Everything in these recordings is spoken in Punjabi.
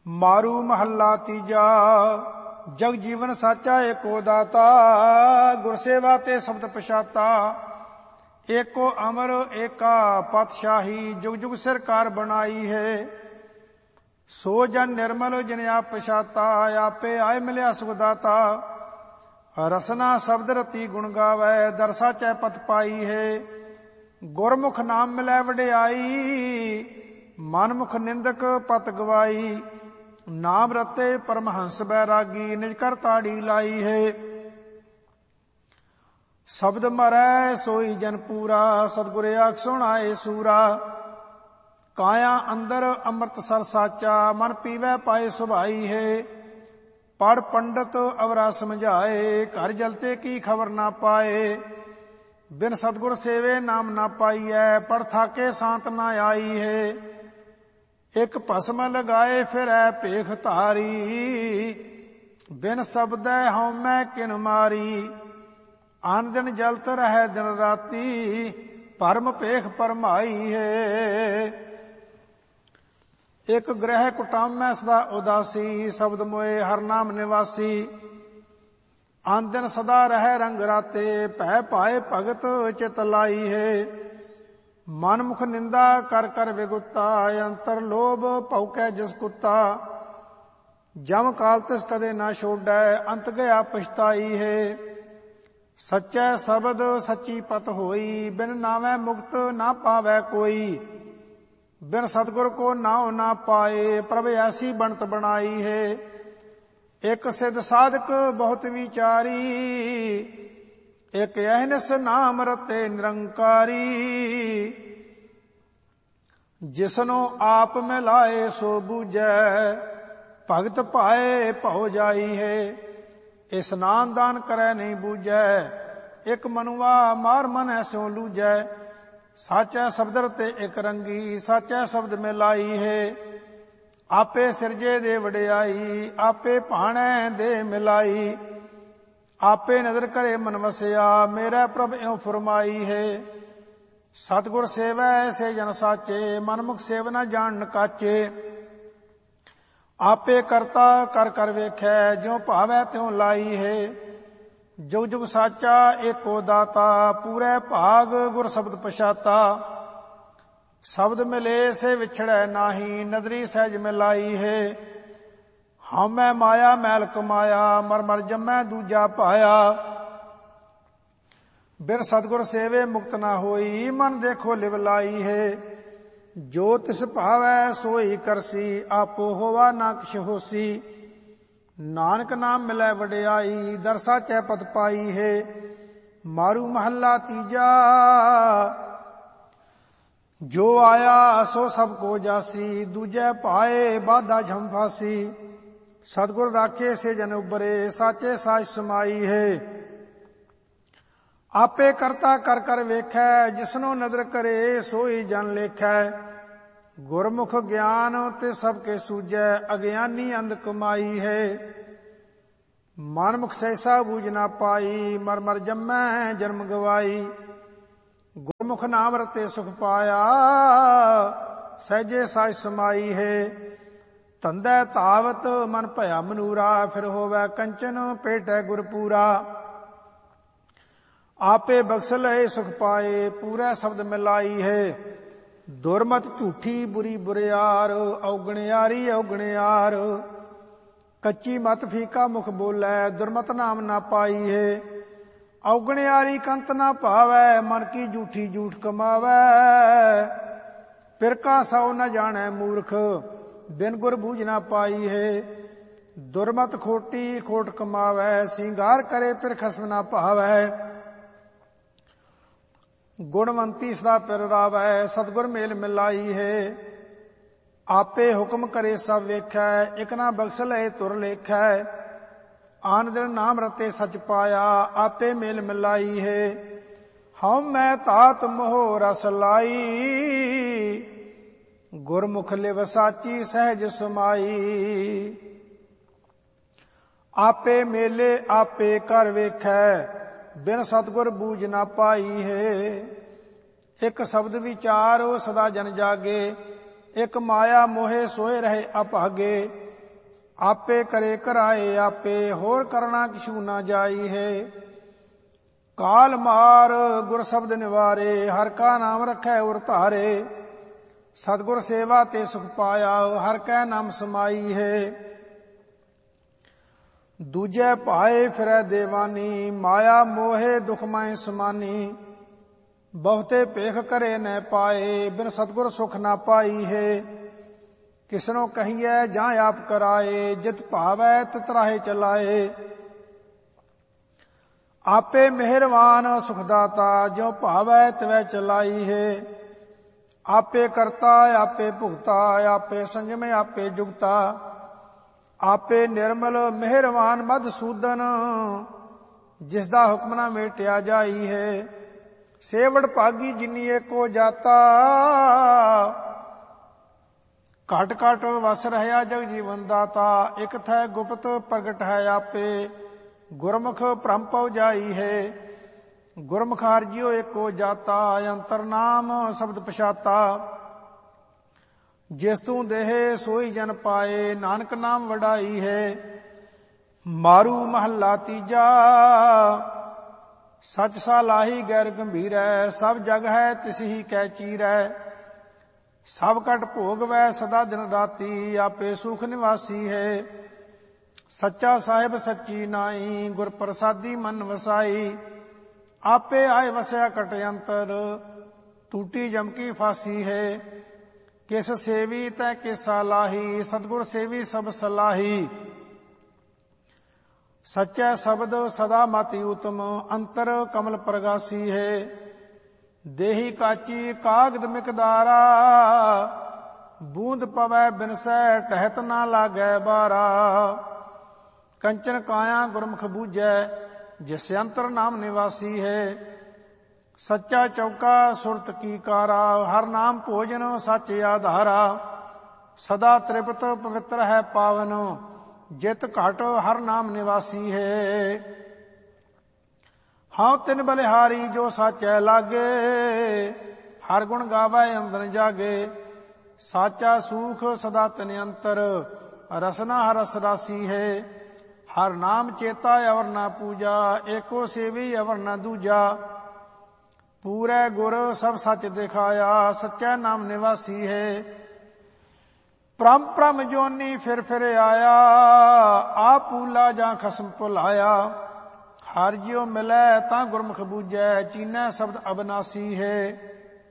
ਮਾਰੂ ਮਹੱਲਾ ਤੀਜਾ। ਜਗ ਜੀਵਨ ਸਾਚਾ ਏਕੋ ਦਾਤਾ, ਗੁਰਸੇਵਾ ਤੇ ਸ਼ਬਦ ਪਛਾਤਾ। ਏਕੋ ਅਮਰ ਏਕਾ ਪਾਤਸ਼ਾਹੀ, ਜੁਗ ਜੁਗ ਸਰਕਾਰ ਬਣਾਈ ਹੈ। ਸੋ ਜਨ ਨਿਰਮਲ ਜਿਨ ਆਪ ਪਛਾਤਾ, ਆਪੇ ਆਏ ਮਿਲਿਆ ਸੁਖਦਾਤਾ। ਰਸਨਾ ਸ਼ਬਦ ਰਤੀ ਗੁਣ ਗਾਵੈ, ਦਰਸਾ ਚੈ ਪਤ ਪਾਈ ਹੈ। ਗੁਰਮੁਖ ਨਾਮ ਮਿਲੈ ਵਡਿਆਈ, ਮਨਮੁਖ ਨਿੰਦਕ ਪਤ ਗਵਾਈ। ਨਾਮ ਰਤੇ ਪਰਮਹੰਸ ਬੈਰਾਗੀ, ਨਿਜ ਕਰ ਤਾੜੀ ਲਾਈ ਹੈ। ਸ਼ਬਦ ਮਰੈ ਸੋਈ ਜਨ ਪੂਰਾ, ਸਤਿਗੁਰ ਆਖ ਸੁਣਾਏ ਸੂਰਾ। ਕਾਇਆ ਅੰਦਰ ਅੰਮ੍ਰਿਤਸਰ ਸਾਚਾ, ਮਨ ਪੀਵੈ ਪਾਏ ਸੁਭਾਈ ਹੈ। ਪੜ ਪੰਡਤ ਅਵਰਾ ਸਮਝਾਏ, ਘਰ ਜਲਤੇ ਕੀ ਖਬਰ ਨਾ ਪਾਏ। ਬਿਨ ਸਤਿਗੁਰ ਸੇਵੇ ਨਾਮ ਨਾ ਪਾਈਐ, ਪੜ ਥਾਕੇ ਸ਼ਾਂਤ ਨਾ ਆਈ ਹੈ। ਇੱਕ ਭਸਮ ਲਗਾਏ ਫਿਰੈ ਭੇਖ ਧਾਰੀ, ਬਿਨ ਸ਼ਬਦੈ ਹਉਮੈ ਕਿਨ ਮਾਰੀ। ਆਨ ਦਿਨ ਜਲਤ ਰਹਿ ਦਿਨ ਰਾਤੀ, ਭਰਮ ਭੇਖ ਭਰਮਾਈ ਹੈ। ਇੱਕ ਗ੍ਰਹਿ ਕੁਟਾਮੈ ਸਦਾ ਉਦਾਸੀ, ਸ਼ਬਦ ਮੋਏ ਹਰ ਨਾਮ ਨਿਵਾਸੀ। ਆਨ ਦਿਨ ਸਦਾ ਰਹਿ ਰੰਗ ਰਾਤੇ, ਭੈ ਪਾਏ ਭਗਤ ਚਿਤ ਲਾਈ ਹੈ। ਮਨਮੁਖ ਨਿੰਦਾ ਕਰ ਕਰ ਵਿਗੁਤਾ, ਅੰਤਰ ਲੋਭ ਭੌਕੈ ਜਿਸ ਕੁੱਤਾ। ਜਮ ਕਾਲ ਤਿਸ ਕਦੇ ਨਾ ਛੋਡੈ, ਅੰਤ ਗਿਆ ਪਛਤਾਈ ਹੈ। ਸੱਚੈ ਸ਼ਬਦ ਸੱਚੀ ਪਤ ਹੋਈ, ਬਿਨ ਨਾਵੈ ਮੁਕਤ ਨਾ ਪਾਵੈ ਕੋਈ। ਬਿਨ ਸਤਿਗੁਰ ਕੋ ਨਾਉ ਨਾ ਪਾਏ, ਪ੍ਰਭ ਐਸੀ ਬਣਤ ਬਣਾਈ ਹੈ। ਇੱਕ ਸਿੱਧ ਸਾਧਕ ਬਹੁਤ ਵਿਚਾਰੀ, ਇੱਕ ਅਹਨਿਸ ਨਾਮ ਰਤੇ ਨਿਰੰਕਾਰੀ। ਜਿਸਨੂੰ ਆਪ ਮਿਲਾਏ ਸੋ ਬੂਝੈ, ਭਗਤ ਭਾਏ ਭਉ ਜਾਈ ਹੈ। ਇਸਨਾਨ ਦਾਨ ਕਰੈ ਨਹੀਂ ਬੂਝੈ, ਇੱਕ ਮਨੁਆ ਮਾਰ ਮਨ ਐਸੋ ਲੂਝੈ। ਸਾਚੈ ਸ਼ਬਦ ਰਤੇ ਇੱਕ ਰੰਗੀ, ਸਾਚੈ ਸ਼ਬਦ ਮਿਲਾਈ ਹੈ। ਆਪੇ ਸਿਰਜੇ ਦੇ ਵਡਿਆਈ, ਆਪੇ ਭਾਣੈ ਦੇ ਮਿਲਾਈ। ਆਪੇ ਨਦਰ ਕਰੇ ਮਨ ਵਸਿਆ, ਮੇਰਾ ਪ੍ਰਭ ਇਉ ਫਰਮਾਈ ਹੈ। ਸਤਿਗੁਰ ਸੇਵੈ ਐਸੇ ਜਨ ਸਾਚੇ, ਮਨਮੁਖ ਸੇਵ ਨਾ ਜਾਣ ਕਾਚੇ। ਆਪੇ ਕਰਤਾ ਕਰ ਕਰ ਵੇਖੈ, ਜਿਉ ਭਾਵੈ ਤਿਉ ਲਾਈ ਹੈ। ਜੁਗ ਜੁਗ ਸਾਚਾ ਏਕੋ ਦਾਤਾ, ਪੂਰੇ ਭਾਗ ਗੁਰ ਸ਼ਬਦ ਪਛਾਤਾ। ਸ਼ਬਦ ਮਿਲੇ ਸੇ ਵਿਛੜੈ ਨਾਹੀ, ਨਦਰੀ ਸਹਿਜ ਮਿਲਾਈ ਹੈ। ਹਉਮੈ ਮਾਇਆ ਮੈਲ ਕਮਾਇਆ, ਮਰ ਮਰ ਜੰਮੈ ਦੂਜਾ ਪਾਇਆ। ਬਿਨ ਸਤਿਗੁਰ ਸੇਵੇ ਮੁਕਤ ਨਾ ਹੋਈ, ਮਨ ਦੇਖੋ ਲਿਵ ਲਾਈ ਹੈ। ਜੋ ਤਿਸ ਭਾਵੈ ਸੋਈ ਕਰਸੀ, ਆਪੋ ਹੋਵਾ ਨਾ ਕਿਛ ਹੋਸੀ। ਨਾਨਕ ਨਾਮ ਮਿਲੈ ਵਡਿਆਈ, ਦਰਸਾ ਚੈ ਪਤ ਪਾਈ ਹੈ। ਮਾਰੂ ਮਹੱਲਾ ਤੀਜਾ। ਜੋ ਆਇਆ ਸੋ ਸਭ ਕੋ ਜਾਸੀ, ਦੂਜੈ ਪਾਏ ਬਾਧਾ ਝਮ ਫਾਸੀ। ਸਤਿਗੁਰ ਰਾਖੇ ਸੇ ਜਨ ਉਬਰੇ, ਸਾਚੇ ਸਾਚ ਸਮਾਈ ਹੈ। ਆਪੇ ਕਰਤਾ ਕਰ ਕਰ ਵੇਖੈ, ਜਿਸਨੂੰ ਨਦਰ ਕਰੇ ਸੋਈ ਜਨ ਲੇਖੈ। ਗੁਰਮੁਖ ਗਿਆਨ ਤੇ ਸਭ ਕੇ ਸੂਝੈ, ਅਗਿਆਨੀ ਅੰਧ ਕਮਾਈ ਹੈ। ਮਨਮੁਖ ਸੈਸਾ ਬੂਝ ਨਾ ਪਾਈ, ਮਰ ਮਰ ਜੰਮੈ ਜਨਮ ਗਵਾਈ। ਗੁਰਮੁਖ ਨਾਮ ਰਤੇ ਸੁਖ ਪਾਇਆ, ਸਹਿਜੇ ਸਾਚ ਸਮਾਈ ਹੈ। ਧੰਦੈ ਧਾਵਤ ਮਨ ਭਇਆ ਮਨੂਰਾ, ਫਿਰ ਹੋਵੈ ਕੰਚਨ ਭੇਟੈ ਗੁਰਪੂਰਾ। ਆਪੇ ਬਖਸ਼ ਲਏ ਸੁਖ ਪਾਏ, ਪੂਰਾ ਸ਼ਬਦ ਮਿਲਾਈ ਹੈ। ਦੁਰਮਤ ਝੂਠੀ ਬੁਰੀ ਬੁਰਿਆਰ, ਔਗਣਿਆਰੀ ਔਗਣਿਆਰ। ਕੱਚੀ ਮਤ ਫੀਕਾ ਮੁਖ ਬੋਲੈ, ਦੁਰਮਤ ਨਾਮ ਨਾ ਪਾਈ ਹੈ। ਔਗਣਿਆਰੀ ਕੰਤ ਨਾ ਭਾਵੈ, ਮਨ ਕੀ ਝੂਠੀ ਝੂਠ ਕਮਾਵੈ। ਪਿਰਕਾ ਸੌ ਨ ਜਾਣੈ ਮੂਰਖ, ਬਿਨ ਗੁਰ ਬੂਝ ਨਾ ਪਾਈ ਹੈ। ਦੁਰਮਤ ਖੋਟੀ ਖੋਟ ਕਮਾਵੈ, ਸਿੰਗਾਰ ਕਰੇ ਫਿਰ ਖਸਮ ਨਾ ਭਾਵੈ। ਗੁਣਵੰਤੀ ਸਦਾ ਪਿਰ ਰਾਵੈ, ਸਤਿਗੁਰ ਮੇਲ ਮਿਲਾਈ ਹੈ। ਆਪੇ ਹੁਕਮ ਕਰੇ ਸਭ ਵੇਖੈ, ਇਕ ਨਾ ਬਖਸ਼ ਲਏ ਤੁਰ ਲੇਖੈ। ਆਨ ਦਿਨ ਨਾਮ ਰਤੇ ਸਚ ਪਾਇਆ, ਆਪੇ ਮੇਲ ਮਿਲਾਈ ਹੈ। ਹਉਮੈ ਧਾਤ ਮੋਹ ਰਸ ਲਾਈ, ਗੁਰਮੁਖ ਲਿਵ ਸਾਚੀ ਸਹਿਜ ਸਮਾਈ। ਆਪੇ ਮੇਲੇ ਆਪੇ ਕਰ ਵੇਖੈ, ਬਿਨ ਸਤਿਗੁਰ ਬੂਝ ਨਾ ਪਾਈ ਹੈ। ਇੱਕ ਸ਼ਬਦ ਵਿਚਾਰੋ ਸਦਾ ਜਨ ਜਾਗੇ, ਇੱਕ ਮਾਇਆ ਮੋਹੇ ਸੋਏ ਰਹੇ ਅਭਾਗੇ। ਆਪੇ ਕਰੇ ਕਰਾਏ ਆਪੇ, ਹੋਰ ਕਰਨਾ ਕਿਛੂ ਨਾ ਜਾਈ ਹੈ। ਕਾਲ ਮਾਰ ਗੁਰ ਸ਼ਬਦ ਨਿਵਾਰੇ, ਹਰ ਕਾ ਨਾਮ ਰਖੈ ਉਰ ਧਾਰੇ। ਸਤਿਗੁਰ ਸੇਵਾ ਤੇ ਸੁਖ ਪਾਇਆ, ਹਰ ਕੈ ਨਾਮ ਸਮਾਈ ਹੈ। ਦੂਜੇ ਭਾਏ ਫਿਰੈ ਦੇਵਾਨੀ, ਮਾਇਆ ਮੋਹੇ ਦੁਖ ਮੈਂ ਸਮਾਨੀ। ਬਹੁਤੇ ਭੇਖ ਕਰੇ ਨ ਪਾਏ, ਬਿਨ ਸਤਿਗੁਰ ਸੁਖ ਨਾ ਪਾਈ ਹੈ। ਕਿਸਨੋ ਕਹੀਐ ਜਾਂ ਆਪ ਕਰਾਏ, ਜਿਤ ਭਾਵੈ ਤਿਤ ਰਾਹੇ ਚਲਾਏ। ਆਪੇ ਮਿਹਰਵਾਨ ਸੁਖ ਦਾਤਾ, ਜੋ ਭਾਵੈ ਤਿਵੈ ਚਲਾਈ ਹੈ। ਆਪੇ ਕਰਤਾ ਆਪੇ ਭੁਗਤਾ, ਆਪੇ ਸੰਜਮ ਆਪੇ ਜੁਗਤਾ। ਆਪੇ ਨਿਰਮਲ ਮਿਹਰਵਾਨ ਮਧਸੂਦਨ, ਜਿਸ ਦਾ ਹੁਕਮ ਨਾ ਮੇਟਿਆ ਜਾਈ ਹੈ। ਸੇਵੜ ਭਾਗੀ ਜਿਨੀ ਏਕੋ ਜਾਤਾ, ਘਟ ਘਟ ਵਸ ਰਹਿਆ ਜਗ ਜੀਵਨ ਦਾਤਾ। ਇਕ ਥੈ ਗੁਪਤ ਪ੍ਰਗਟ ਹੈ ਆਪੇ, ਗੁਰਮੁਖ ਭ੍ਰਮ ਪਉ ਜਾਈ ਹੈ। ਗੁਰਮੁਖ ਹਰਿ ਜਿਉ ਏਕੋ ਜਾਤਾ, ਅੰਤਰ ਨਾਮ ਸ਼ਬਦ ਪਛਾਤਾ। ਜਿਸ ਤੂੰ ਦੇਹ ਸੋਈ ਜਨ ਪਾਏ, ਨਾਨਕ ਨਾਮ ਵਡਾਈ ਹੈ। ਮਾਰੂ ਮਹੱਲਾ ਤੀਜਾ, ਸਚ ਸਾਲਾਹੀ ਗੈਰ ਗੰਭੀਰੈ। ਸਭ ਜਗ ਹੈ ਤਿਸ ਹੀ ਕੈ ਚੀਰੈ। ਸਭ ਕਟ ਭੋਗ ਵੈ ਸਦਾ ਦਿਨ ਰਾਤੀ, ਆਪੇ ਸੁਖ ਨਿਵਾਸੀ ਹੈ। ਸੱਚਾ ਸਾਹਿਬ ਸੱਚੀ ਨਾਈ, ਗੁਰ ਪ੍ਰਸਾਦੀ ਮਨ ਵਸਾਈ। ਆਪੇ ਆਏ ਵਸਿਆ ਕਟ ਅੰਤਰ, ਟੂਟੀ ਜਮ ਕੀ ਫਾਸੀ ਹੈ। ਕਿਸ ਸੇਵੀ ਤੈ ਕਿਸਾ ਲਾਹੀ, ਸਤਿਗੁਰ ਸੇਵੀ ਸਭ ਸਲਾਹੀ। ਸੱਚੈ ਸ਼ਬਦ ਸਦਾ ਮਤਿ ਉਤਮ, ਅੰਤਰ ਕਮਲ ਪ੍ਰਗਾਸੀ ਹੈ। ਦੇਹੀ ਕਾਚੀ ਕਾਗਦ ਮਿਕਦਾਰਾ, ਬੂੰਦ ਪਵੈ ਬਿਨਸੈ ਟਹਿਤ ਨਾ ਲਾਗੈ ਬਾਰਾ। ਕੰਚਨ ਕਾਇਆ ਗੁਰਮੁਖ ਬੂਝੈ, ਜਿਸ ਅੰਤਰ ਨਾਮ ਨਿਵਾਸੀ ਹੈ। ਸੱਚਾ ਚੌਕਾ ਸੁਰਤ ਕੀ ਕਾਰਾ, ਹਰ ਨਾਮ ਭੋਜਨ ਸੱਚ ਆਧਾਰਾ। ਸਦਾ ਤ੍ਰਿਪਤ ਪਵਿੱਤਰ ਹੈ ਪਾਵਨ, ਜਿਤ ਘਟ ਹਰ ਨਾਮ ਨਿਵਾਸੀ ਹੈ। ਹਾਂ ਤਿਨ ਬਲਿਹਾਰੀ ਜੋ ਸਾਚੈ ਲਾਗੇ, ਹਰ ਗੁਣ ਗਾਵੈ ਅੰਦਨ ਜਾਗੇ। ਸਾਚਾ ਸੂਖ ਸਦਾ ਤਿਨ ਅੰਤਰ, ਰਸਨਾ ਰਸ ਰਾਸੀ ਹੈ। ਹਰ ਨਾਮ ਚੇਤਾ ਅਵਰ ਨਾ ਪੂਜਾ, ਏਕੋ ਸੇਵੀ ਅਵਰ ਨਾ ਦੂਜਾ। ਪੂਰੇ ਗੁਰ ਸਭ ਸੱਚ ਦਿਖਾਇਆ, ਸੱਚੈ ਨਾਮ ਨਿਵਾਸੀ ਹੈ। ਪ੍ਰਮ ਪ੍ਰਮ ਜੋਨੀ ਫਿਰ ਆਇਆ, ਆਪ ਭੂਲਾ ਜਾਂ ਖਸਮ ਭੁਲਾਇਆ। ਹਰ ਜਿਉ ਮਿਲੈ ਤਾਂ ਗੁਰਮੁਖ ਬੂਝੈ, ਚੀਨੈ ਸ਼ਬਦ ਅਬਨਾਸੀ ਹੈ।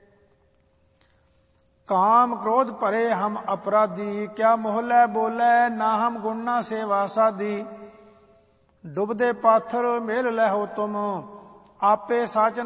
ਕਾਮ ਕ੍ਰੋਧ ਭਰੇ ਹਮ ਅਪਰਾਧੀ, ਕਿਆ ਮੋਹਲੇ ਬੋਲੇ ਨਾ ਹਮ ਗੁਣ ਨਾ ਸੇਵਾ ਸਾਧੀ। ਡੁਬਦੇ ਪਾਥਰ ਮੇਲ ਲਹੋ ਤੁਮ, ਆਪੇ ਸਾਚ